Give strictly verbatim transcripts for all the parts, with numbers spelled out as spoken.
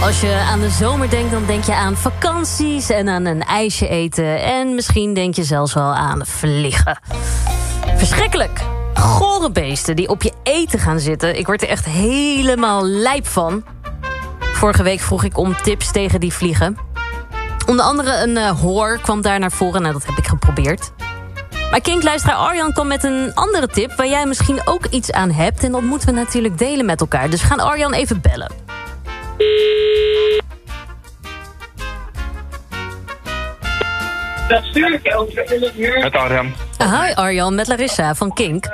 Als je aan de zomer denkt, dan denk je aan vakanties en aan een ijsje eten. En misschien denk je zelfs wel aan vliegen. Verschrikkelijk. Gore beesten die op je eten gaan zitten. Ik word er echt helemaal lijp van. Vorige week vroeg ik om tips tegen die vliegen. Onder andere een uh, hoor kwam daar naar voren. Nou, dat heb ik geprobeerd. Maar Kink-luisteraar Arjan kwam met een andere tip waar jij misschien ook iets aan hebt. En dat moeten we natuurlijk delen met elkaar. Dus we gaan Arjan even bellen. Met Arjan. Hi Arjan, met Larissa van Kink.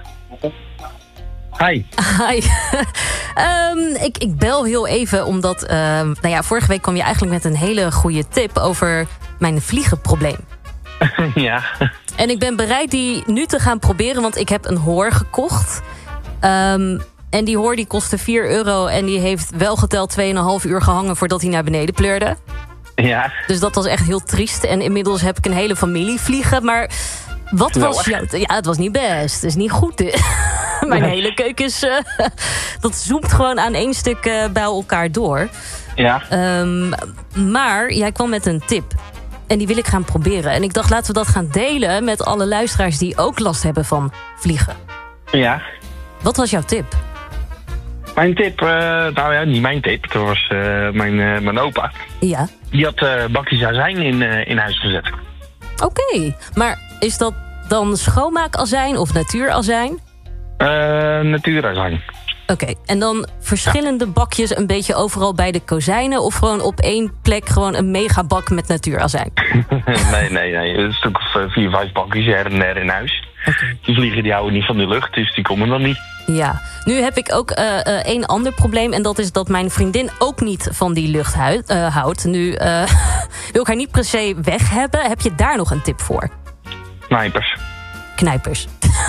Hi. Hi. um, ik, ik bel heel even omdat... Uh, nou ja, vorige week kwam je eigenlijk met een hele goede tip over mijn vliegenprobleem. Ja. En ik ben bereid die nu te gaan proberen, want ik heb een hoor gekocht. Um, en die hoor die kostte vier euro en die heeft wel geteld twee en een half uur gehangen voordat hij naar beneden pleurde. Ja. Dus dat was echt heel triest. En inmiddels heb ik een hele familie vliegen. Maar wat nou, was jouw... Ja, het was niet best. Het is niet goed. Dit. Mijn nee. hele keuken is... Uh, dat zoemt gewoon aan één stuk uh, bij elkaar door. Ja. Um, maar jij kwam met een tip. En die wil ik gaan proberen. En ik dacht, laten we dat gaan delen met alle luisteraars die ook last hebben van vliegen. Ja. Wat was jouw tip? Mijn tip, uh, nou ja, niet mijn tip. Dat was uh, mijn, uh, mijn opa. Ja. Die had uh, bakjes azijn in, uh, in huis gezet. Oké, okay. Maar is dat dan schoonmaakazijn of natuurazijn? Uh, natuurazijn. Oké, okay. En dan verschillende ja. bakjes een beetje overal bij de kozijnen... of gewoon op één plek gewoon een megabak met natuurazijn? nee, nee, nee. Een stuk of uh, vier, vijf bakjes her en der in huis. Okay. Die vliegen die houden niet van de lucht, dus die komen dan niet. Ja, nu heb ik ook uh, uh, één ander probleem... en dat is dat mijn vriendin ook niet van die lucht hu- uh, houdt. Nu uh, wil ik haar niet per se weg hebben. Heb je daar nog een tip voor? Knijpers. Knijpers.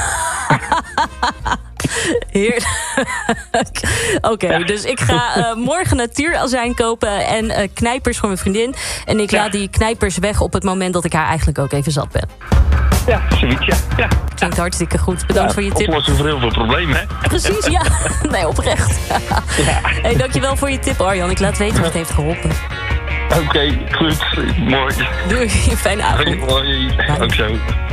Heerlijk. Oké, okay, ja. Dus ik ga uh, morgen natuurazijn kopen en uh, knijpers voor mijn vriendin. En ik ja. laat die knijpers weg op het moment dat ik haar eigenlijk ook even zat ben. Ja, zoiets, ja. ja. Klinkt hartstikke goed. Bedankt ja, voor je tip. Oplossing voor heel veel problemen, hè? Precies, ja. Nee, oprecht. Ja. Hey, dankjewel voor je tip, Arjan. Ik laat weten of het heeft geholpen. Oké, okay, goed. Mooi. Doei, fijne avond. Mooi. Ook zo.